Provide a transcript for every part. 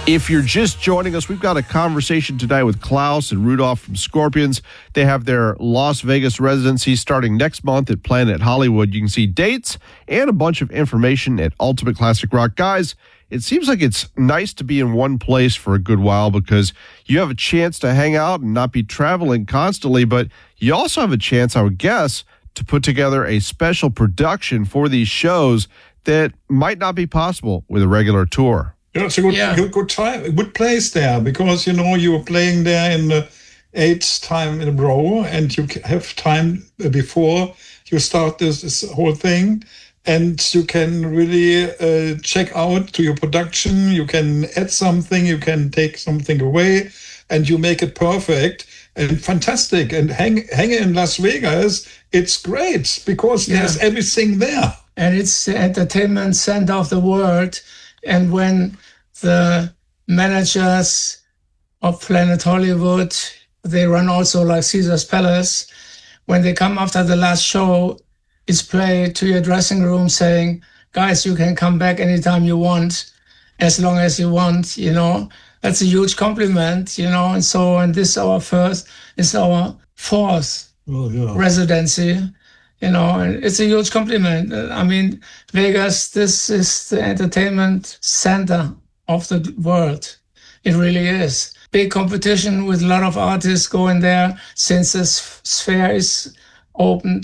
If you're just joining us, we've got a conversation today with Klaus and Rudolph from Scorpions. They have their Las Vegas residency starting next month at Planet Hollywood. You can see dates and a bunch of information at Ultimate Classic Rock. Guys, it seems like it's nice to be in one place for a good while because you have a chance to hang out and not be traveling constantly, but you also have a chance, I would guess, to put together a special production for these shows that might not be possible with a regular tour. Yeah, it's a good time, good place there because you are playing there in the 8th time in a row, and you have time before you start this whole thing, and you can really check out to your production. You can add something, you can take something away, and you make it perfect and fantastic. And hanging in Las Vegas, it's great because there's everything there, and it's the entertainment center of the world. And when the managers of Planet Hollywood, they run also like Caesar's Palace, when they come after the last show, it's played to your dressing room saying, guys, you can come back anytime you want, as long as you want, That's a huge compliment, and this is our fourth residency. And it's a huge compliment. I mean, Vegas, this is the entertainment center of the world. It really is. Big competition with a lot of artists going there since the Sphere is opened,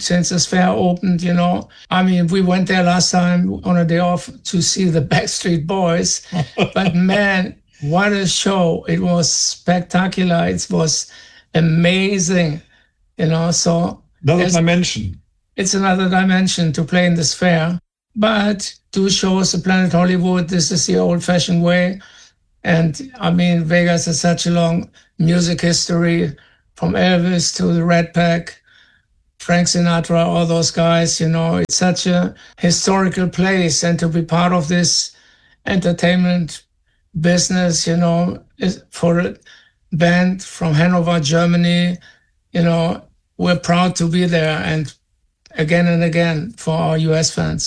I mean, we went there last time on a day off to see the Backstreet Boys. But man, what a show. It was spectacular. It was amazing, so... Another dimension. It's another dimension to play in the Sphere. But 2 shows at Planet Hollywood, this is the old-fashioned way. And, I mean, Vegas has such a long music history, from Elvis to the Rat Pack, Frank Sinatra, all those guys, It's such a historical place. And to be part of this entertainment business, for a band from Hanover, Germany, we're proud to be there. And again for our US fans.